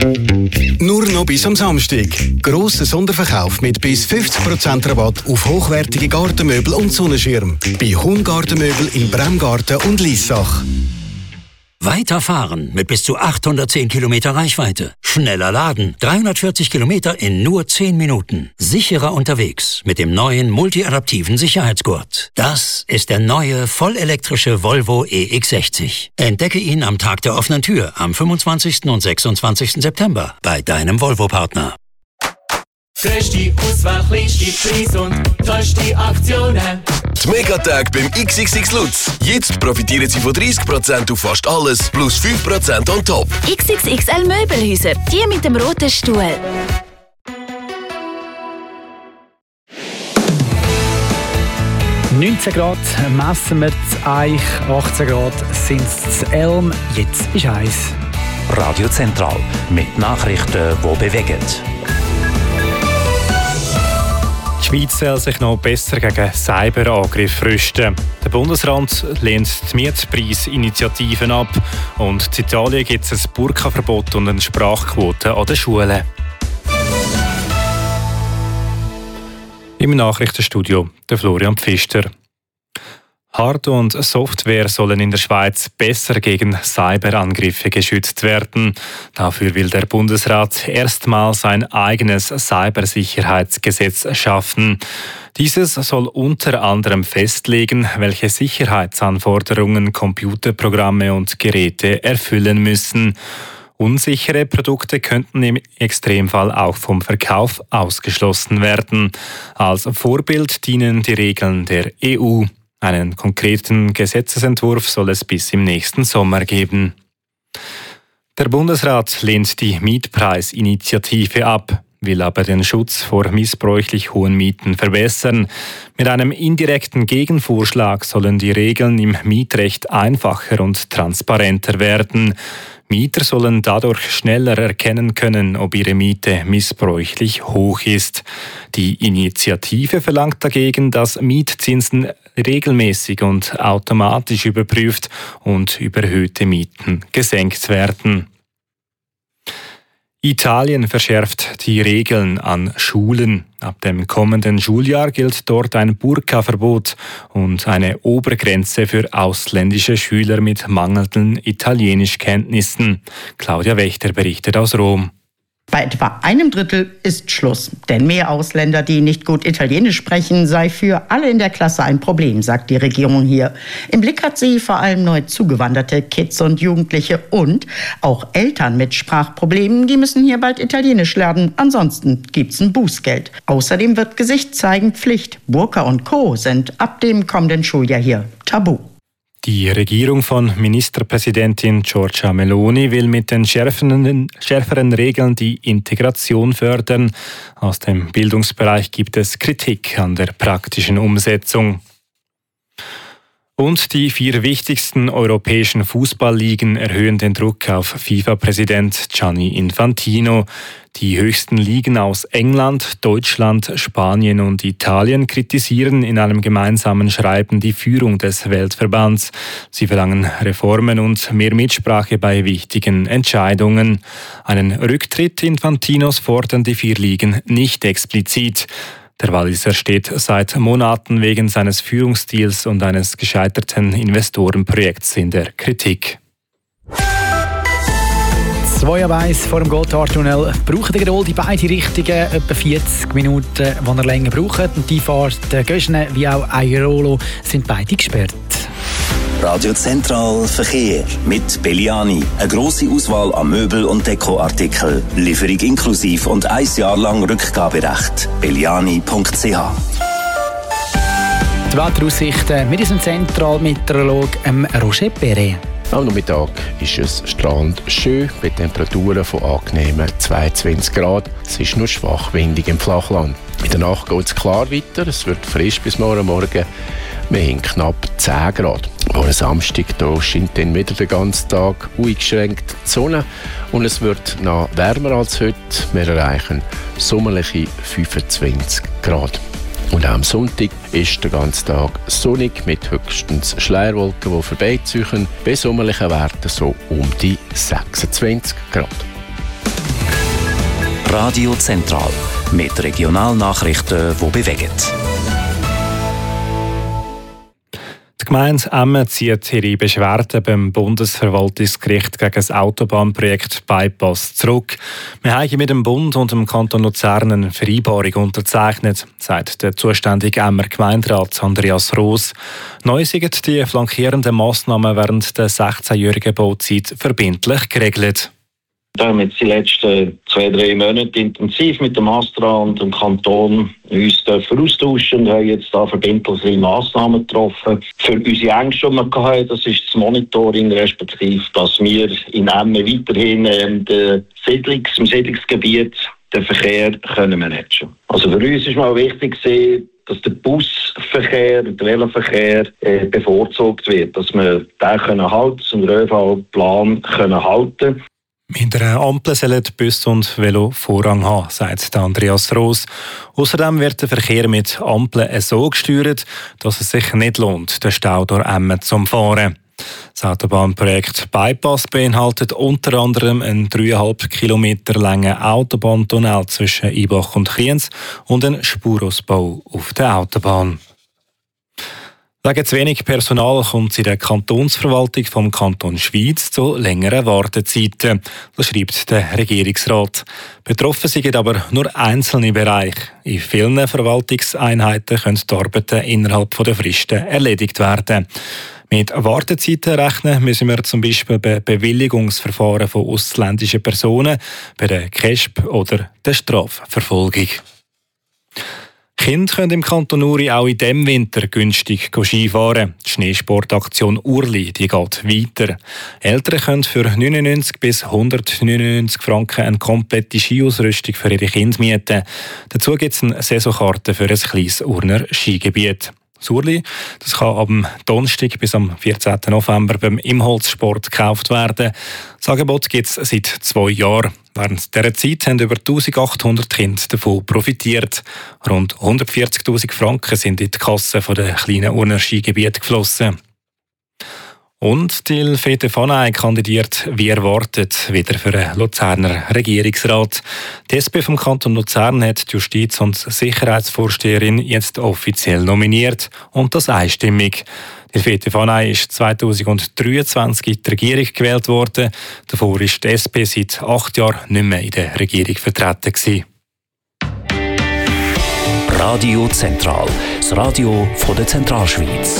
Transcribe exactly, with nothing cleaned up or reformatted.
Nur noch bis am Samstag. Grosser Sonderverkauf mit bis fünfzig Prozent Rabatt auf hochwertige Gartenmöbel und Sonnenschirm. Bei Hund Gartenmöbel in Bremgarten und Liessach. Weiterfahren mit bis zu achthundertzehn Kilometer Reichweite. Schneller laden. dreihundertvierzig Kilometer in nur zehn Minuten. Sicherer unterwegs mit dem neuen multiadaptiven Sicherheitsgurt. Das ist der neue vollelektrische Volvo E X sechzig. Entdecke ihn am Tag der offenen Tür am fünfundzwanzigsten und sechsundzwanzigsten September bei deinem Volvo-Partner. Größte Auswahl, kleinste Preise und tollste Aktionen. Die Megatage beim X X X Lutz. Jetzt profitieren Sie von dreißig Prozent auf fast alles, plus fünf Prozent on top. X X X L Möbelhäuser, die mit dem roten Stuhl. neunzehn Grad messen wir zu Eich, achtzehn Grad sind es zu Elm, jetzt ist eins. Radio Zentral mit Nachrichten, die bewegen. Die Schweiz soll sich noch besser gegen Cyberangriffe rüsten. Der Bundesrat lehnt die Mietpreisinitiativen ab und in Italien gibt es ein Burka-Verbot und eine Sprachquote an den Schulen. Im Nachrichtenstudio der Florian Pfister. Hard- und Software sollen in der Schweiz besser gegen Cyberangriffe geschützt werden. Dafür will der Bundesrat erstmals ein eigenes Cybersicherheitsgesetz schaffen. Dieses soll unter anderem festlegen, welche Sicherheitsanforderungen Computerprogramme und Geräte erfüllen müssen. Unsichere Produkte könnten im Extremfall auch vom Verkauf ausgeschlossen werden. Als Vorbild dienen die Regeln der E U. Einen konkreten Gesetzesentwurf soll es bis im nächsten Sommer geben. Der Bundesrat lehnt die Mietpreisinitiative ab, will aber den Schutz vor missbräuchlich hohen Mieten verbessern. Mit einem indirekten Gegenvorschlag sollen die Regeln im Mietrecht einfacher und transparenter werden. Mieter sollen dadurch schneller erkennen können, ob ihre Miete missbräuchlich hoch ist. Die Initiative verlangt dagegen, dass Mietzinsen regelmäßig und automatisch überprüft und überhöhte Mieten gesenkt werden. Italien verschärft die Regeln an Schulen. Ab dem kommenden Schuljahr gilt dort ein Burka-Verbot und eine Obergrenze für ausländische Schüler mit mangelnden Italienischkenntnissen. Claudia Wächter berichtet aus Rom. Bei etwa einem Drittel ist Schluss. Denn mehr Ausländer, die nicht gut Italienisch sprechen, sei für alle in der Klasse ein Problem, sagt die Regierung hier. Im Blick hat sie vor allem neu zugewanderte Kids und Jugendliche und auch Eltern mit Sprachproblemen, die müssen hier bald Italienisch lernen. Ansonsten gibt's ein Bußgeld. Außerdem wird Gesicht zeigen Pflicht. Burka und Co. sind ab dem kommenden Schuljahr hier tabu. Die Regierung von Ministerpräsidentin Giorgia Meloni will mit den schärferen, schärferen Regeln die Integration fördern. Aus dem Bildungsbereich gibt es Kritik an der praktischen Umsetzung. Und die vier wichtigsten europäischen Fußballligen erhöhen den Druck auf FIFA-Präsident Gianni Infantino. Die höchsten Ligen aus England, Deutschland, Spanien und Italien kritisieren in einem gemeinsamen Schreiben die Führung des Weltverbands. Sie verlangen Reformen und mehr Mitsprache bei wichtigen Entscheidungen. Einen Rücktritt Infantinos fordern die vier Ligen nicht explizit. Der Walliser steht seit Monaten wegen seines Führungsstils und eines gescheiterten Investorenprojekts in der Kritik. zwei auf eins vor dem Gotthardtunnel. Brauchen die Geroldi beide Richtungen etwa vierzig Minuten, die er länger braucht. Und die Fahrt Göschne wie auch Airolo sind beide gesperrt. Radio Zentral Verkehr mit Belliani. Eine grosse Auswahl an Möbel- und Dekoartikeln. Lieferung inklusiv und ein Jahr lang Rückgaberecht. belliani punkt c h. Die Wetteraussichten mit unserem Zentralmeteorologen Roger Perret. Am Nachmittag ist es strahlend schön bei Temperaturen von angenehmen zweiundzwanzig Grad. Es ist nur schwach windig im Flachland. In der Nacht geht es klar weiter. Es wird frisch bis morgen Morgen. Wir haben knapp zehn Grad. Am Samstag da scheint dann wieder den ganzen Tag uneingeschränkt die Sonne und es wird noch wärmer als heute. Wir erreichen sommerliche fünfundzwanzig Grad. Und auch am Sonntag ist der ganze Tag sonnig mit höchstens Schleierwolken, die vorbeiziehen. Bei sommerlichen Werten so um die sechsundzwanzig Grad. Radio Zentral mit Regionalnachrichten, die bewegen. Die Gemeinde Emmen zieht ihre Beschwerden beim Bundesverwaltungsgericht gegen das Autobahnprojekt Bypass zurück. Wir haben mit dem Bund und dem Kanton Luzern eine Vereinbarung unterzeichnet, sagt der zuständige Emmer Gemeinderat Andreas Roos. Neu sind die flankierenden Massnahmen während der sechzehnjährigen Bauzeit verbindlich geregelt. Wir haben jetzt die letzten zwei, drei Monate intensiv mit dem Astra und dem Kanton uns austauschen und haben jetzt da verbindliche Massnahmen getroffen. Für unsere Ängste, die wir hatten, das ist das Monitoring, respektive, dass wir in Emmen weiterhin ähm, den Siedlungs-, im Siedlungsgebiet den Verkehr können managen. Also für uns ist mal wichtig, dass der Busverkehr, der Veloverkehr äh, bevorzugt wird, dass wir den können halten, den Ö V-Plan können halten. Hinter einer Ampel sollen Bus und Velo Vorrang haben, sagt Andreas Roos. Außerdem wird der Verkehr mit Ampeln so gesteuert, dass es sich nicht lohnt, den Stau durch Emmen zu fahren. Das Autobahnprojekt Bypass beinhaltet unter anderem einen dreieinhalb Kilometer langen Autobahntunnel zwischen Ibach und Kriens und einen Spurausbau auf der Autobahn. Wegen zu wenig Personal kommt es in der Kantonsverwaltung vom Kanton Schwyz zu längeren Wartezeiten. Das schreibt der Regierungsrat. Betroffen sind aber nur einzelne Bereiche. In vielen Verwaltungseinheiten können die Arbeiten innerhalb der Fristen erledigt werden. Mit Wartezeiten rechnen müssen wir zum Beispiel bei Bewilligungsverfahren von ausländischen Personen, bei der K E S P oder der Strafverfolgung. Kinder können im Kanton Uri auch in diesem Winter günstig Skifahren. Die Schneesportaktion Urli die geht weiter. Eltern können für neunundneunzig bis hundertneunundneunzig Franken eine komplette Skiausrüstung für ihre Kinder mieten. Dazu gibt es eine Saisonkarte für ein kleines Urner Skigebiet. Das Urli das kann am Donnerstag bis am vierzehnten November beim Imholzsport gekauft werden. Das Angebot gibt es seit zwei Jahren. Während dieser Zeit haben über eintausendachthundert Kinder davon profitiert. Rund hundertvierzigtausend Franken sind in die Kasse der kleinen Urner Skigebiete geflossen. Und die Elfriede Fanay kandidiert wie erwartet wieder für den Luzerner Regierungsrat. Die S P vom Kanton Luzern hat die Justiz- und Sicherheitsvorsteherin jetzt offiziell nominiert und das einstimmig. Die Elfriede Fanay ist zweitausenddreiundzwanzig in die Regierung gewählt worden. Davor war die S P seit acht Jahren nicht mehr in der Regierung vertreten gewesen. Radio Zentral, das Radio von der Zentralschweiz.